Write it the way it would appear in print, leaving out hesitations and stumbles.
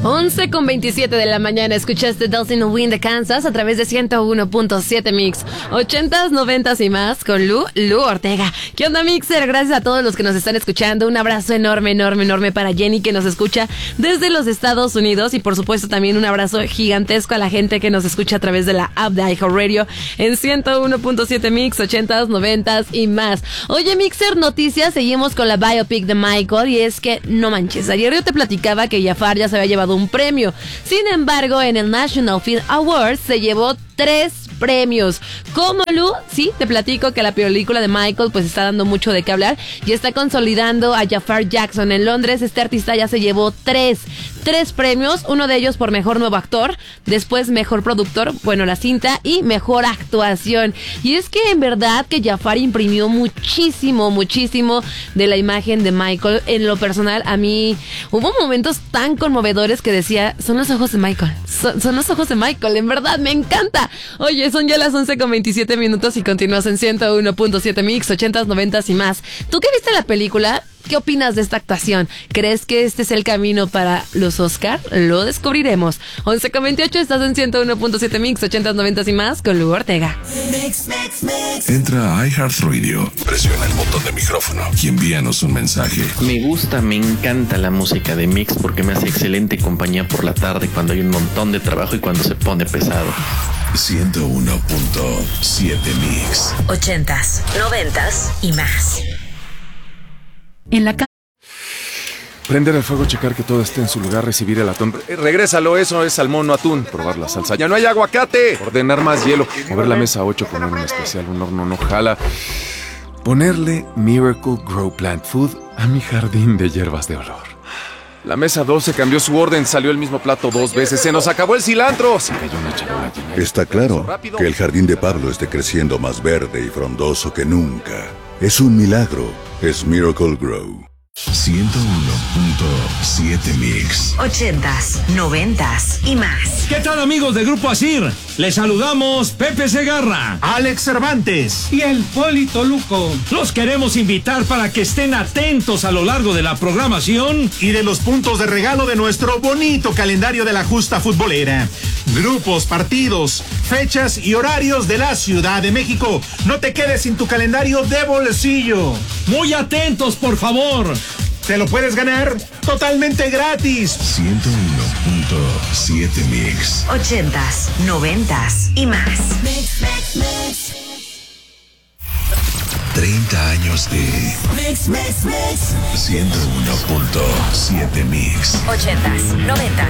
11:27 de la mañana, escuchaste Dustin Wind de Kansas a través de 101.7 Mix, 80s, 90s y más con Lu Ortega. ¿Qué onda, Mixer? Gracias a todos los que nos están escuchando. Un abrazo enorme para Jenny, que nos escucha desde los Estados Unidos, y por supuesto también un abrazo gigantesco a la gente que nos escucha a través de la app de iHeartRadio en 101.7 Mix, 80s, 90s y más. Oye, Mixer, noticias, seguimos con la biopic de Michael, y es que no manches, ayer yo te platicaba que Jafar ya se había llevado un premio. Sin embargo, en el National Film Awards se llevó 3 premios. ¿Cómo, Lu? Sí, te platico que la película de Michael pues está dando mucho de qué hablar y está consolidando a Jafar Jackson en Londres. Este artista ya se llevó 3 premios, uno de ellos por mejor nuevo actor, después mejor productor, bueno, la cinta, y mejor actuación. Y es que en verdad que Jafar imprimió muchísimo de la imagen de Michael. En lo personal, a mí hubo momentos tan conmovedores que decía, son los ojos de Michael, son los ojos de Michael, en verdad, me encanta. Oye, son ya las 11:27 minutos y continúas en 101.7 Mix, 80s, 90s y más. ¿Tú que viste la película? ¿Qué opinas de esta actuación? ¿Crees que este es el camino para los Oscar? Lo descubriremos. 11:28, estás en 101.7 Mix, 80s, 90s y más con Lu Ortega. Entra a iHeartRadio, presiona el botón de micrófono y envíanos un mensaje. Me encanta la música de Mix porque me hace excelente compañía por la tarde cuando hay un montón de trabajo y cuando se pone pesado. 101.7 Mix. 80s, 90s y más. En la Prender el fuego, checar que todo esté en su lugar, recibir el atún. Regrésalo, eso es salmón, no atún. Probar la salsa. ¡Ya no hay aguacate! Ordenar más hielo. Mover la mesa 8, poner un especial, un horno no jala. Ponerle Miracle Grow Plant Food a mi jardín de hierbas de olor. La mesa 12 cambió su orden, salió el mismo plato 2 veces. ¡Se nos acabó el cilantro! Se cayó una charola llena. Está claro que el jardín de Pablo esté creciendo más verde y frondoso que nunca. Es un milagro. Es Miracle Grow. 101.7 Mix. 80s, 90s y más. ¿Qué tal, amigos de Grupo Asir? Les saludamos Pepe Segarra, Alex Cervantes y el Polito Luco. Los queremos invitar para que estén atentos a lo largo de la programación y de los puntos de regalo de nuestro bonito calendario de la justa futbolera. Grupos, partidos, fechas y horarios de la Ciudad de México. No te quedes sin tu calendario de bolsillo. Muy atentos, por favor. Te lo puedes ganar totalmente gratis. 101.7 Mix. 80s, 90s y más. 30 años de 101.7 Mix. 80s, 90s